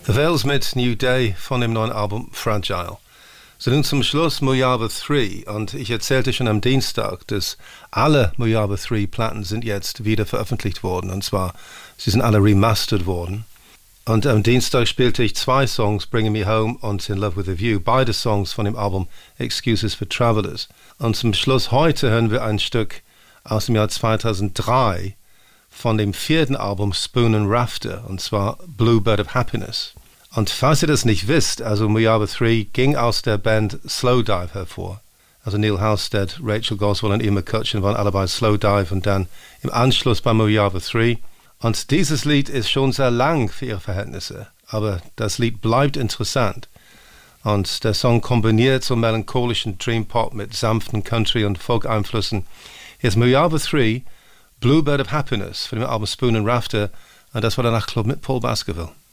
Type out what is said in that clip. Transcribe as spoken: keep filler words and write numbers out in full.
The Veils mit New Day von dem neuen Album Fragile. So, nun zum Schluss Mojave drei. Und ich erzählte schon am Dienstag, dass alle Mojave drei Platten sind jetzt wieder veröffentlicht worden. Und zwar, sie sind alle remastered worden. Und am Dienstag spielte ich zwei Songs, Bringing Me Home und In Love With A View. Beide Songs von dem Album Excuses for Travelers. Und zum Schluss heute hören wir ein Stück aus dem Jahr zweitausenddrei von dem vierten Album Spoon and Rafter. Und zwar Bluebird of Happiness. Und falls ihr das nicht wisst, also Mojave drei ging aus der Band Slowdive hervor. Also Neil Halstead, Rachel Goswell und Ian McCutcheon waren alle bei Slowdive und dann im Anschluss bei Mojave drei. Und dieses Lied ist schon sehr lang für ihre Verhältnisse, aber das Lied bleibt interessant. Und der Song kombiniert so melancholischen Dream Pop mit sanften Country- und Folk-Einflüssen. Hier ist Mojave drei, Bluebird of Happiness von dem Album Spoon and Rafter, und das war der Nachtclub mit Paul Baskerville.